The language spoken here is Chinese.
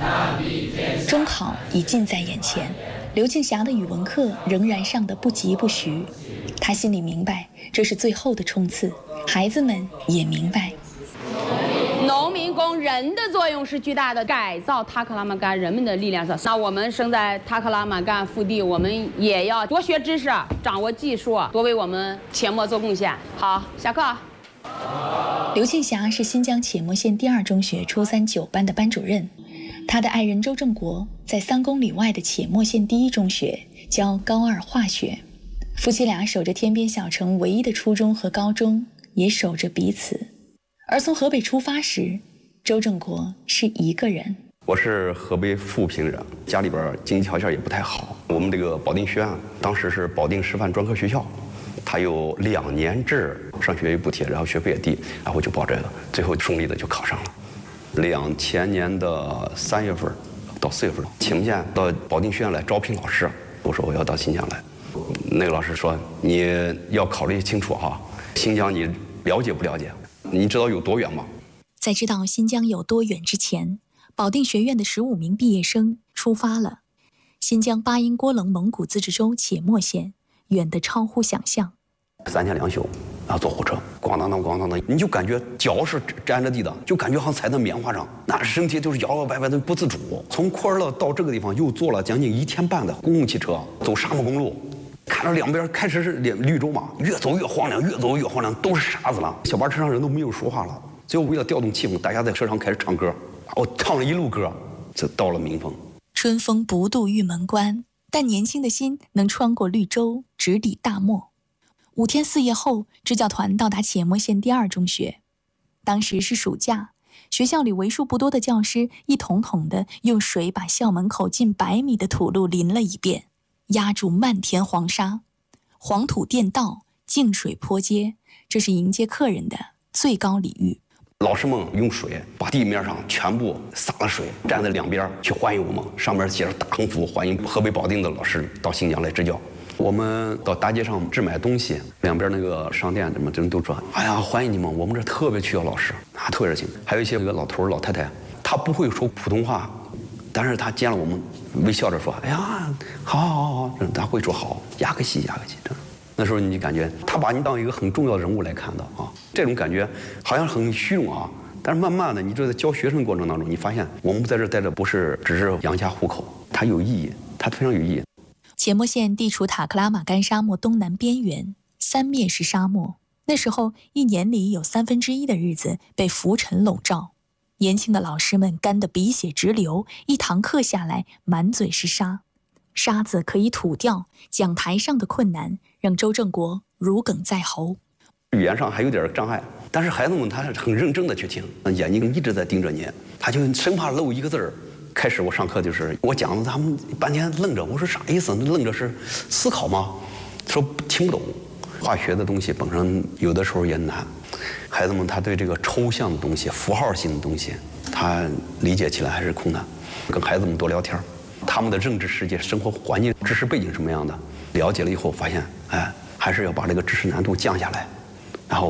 中考已近在眼前，刘庆霞的语文课仍然上得不疾不徐。他心里明白，这是最后的冲刺。孩子们也明白， 农民工人的作用是巨大的，改造塔克拉玛干人们的力量是。那我们生在塔克拉玛干腹地，我们也要多学知识，掌握技术，多为我们且末做贡献。好，下课。 刘庆霞是新疆且末县第2中学初3 9班的班主任，他的爱人周正国在3公里外的且末县第1中学教高2化学。夫妻俩守着天边小城唯一的初中和高中，也守着彼此。而从河北出发时，周正国是一个人。 我是河北富平人，家里边经济条件也不太好。我们这个保定学院当时是保定师范专科学校，它有2年制上学有补贴，然后学费也低，然后就报这个，最后顺利的就考上了。2000年的3月份到4月份，请不见到保定学院来招聘老师，我说我要到新疆来。那个老师说你要考虑清楚哈，新疆你了解不了解？你知道有多远吗？ 在知道新疆有多远之前，保定学院的15名毕业生出发了。新疆巴音郭楞蒙古自治州且末县，远得超乎想象。 3天2宿，然后坐火车，咣当当咣当当，你就感觉脚是沾着地的，就感觉好像踩在棉花上，那身体就是摇摇摆摆的不自主。从库尔勒到这个地方又坐了将近1天半的公共汽车，走沙漠公路。看着两边开始是绿洲嘛，越走越荒凉，越走越荒凉，都是沙子了。小巴车上人都没有说话了，最后为了调动气氛，大家在车上开始唱歌。我唱了一路歌，就到了民丰。 春风不度玉门关，但年轻的心能穿过绿洲，直抵大漠。5天4夜后，支教团到达且末县第2中学。当时是暑假，学校里为数不多的教师一桶桶的用水把校门口近100米的土路淋了一遍。压住漫天黄沙，黄土垫道，净水坡街，这是迎接客人的最高礼遇。 老师们用水把地面上全部洒了水，站在两边去欢迎我们，上面写着大横幅，欢迎河北保定的老师到新疆来支教。我们到大街上置买东西，两边那个商店什么人都说：“哎呀，欢迎你们，我们这特别需要老师，啊，特别热情。”还有一些老头老太太，他不会说普通话。但是他见了我们，微笑着说：“哎呀，好，他会说好，压个戏。”那时候你感觉他把你当一个很重要的人物来看的啊，这种感觉好像很虚荣啊。但是慢慢的，你就在教学生的过程当中，你发现我们在这待着不是只是养家糊口，它有意义，它非常有意义。 且末县地处塔克拉玛干沙漠东南边缘，三面是沙漠。那时候1年里有1/3的日子被浮尘笼罩。年轻的老师们干得鼻血直流，一堂课下来满嘴是沙，沙子可以吐掉。讲台上的困难让周正国如鲠在喉， 语言上还有点障碍，但是孩子们他是很认真的去听，眼睛一直在盯着你，他就生怕漏一个字儿。开始我上课就是我讲的，他们半天愣着，我说啥意思？愣着是思考吗？说听不懂。化学的东西本身有的时候也难，孩子们他对这个抽象的东西、符号性的东西，他理解起来还是困难。跟孩子们多聊天，他们的认知世界、生活环境、知识背景什么样的，了解了以后发现，还是要把这个知识难度降下来。